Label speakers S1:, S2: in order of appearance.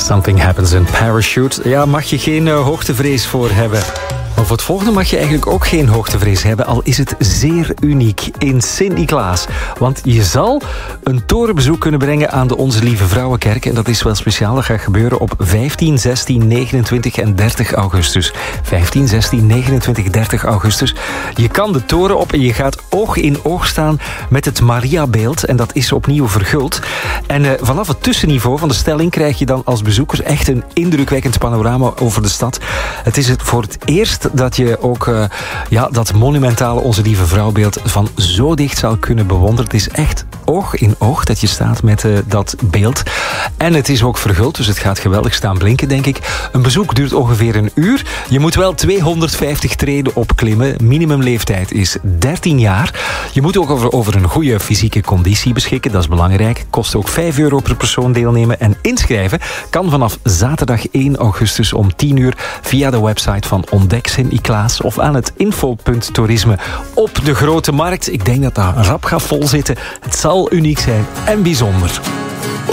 S1: Something Happens in Parachute. Ja, mag je geen hoogtevrees voor hebben. Maar voor het volgende mag je eigenlijk ook geen hoogtevrees hebben, al is het zeer uniek in Sint-Niklaas. Want je zal een torenbezoek kunnen brengen aan de Onze Lieve Vrouwenkerk. En dat is wel speciaal. Dat gaat gebeuren op 15, 16, 29 en 30 augustus. 15, 16, 29, 30 augustus. Je kan de toren op en je gaat oog in oog staan met het Mariabeeld. En dat is opnieuw verguld. En vanaf het tussenniveau van de stelling krijg je dan als bezoeker echt een indrukwekkend panorama over de stad. Het is het voor het eerst dat je ook dat monumentale Onze Lieve Vrouwbeeld van zo dicht zal kunnen bewonderen. Het is echt oog in oog dat je staat met dat beeld. En het is ook verguld, dus het gaat geweldig staan blinken, denk ik. Een bezoek duurt ongeveer een uur. Je moet wel 250 treden opklimmen. Minimumleeftijd is 13 jaar. Je moet ook over een goede fysieke conditie beschikken. Dat is belangrijk. Kost ook €5 per persoon deelnemen. En inschrijven kan vanaf zaterdag 1 augustus om 10 uur via de website van Ontdek Sint-Niklaas of aan het infopunt toerisme op de Grote Markt. Ik denk dat dat rap gaat vol zitten. Het zal uniek zijn en bijzonder.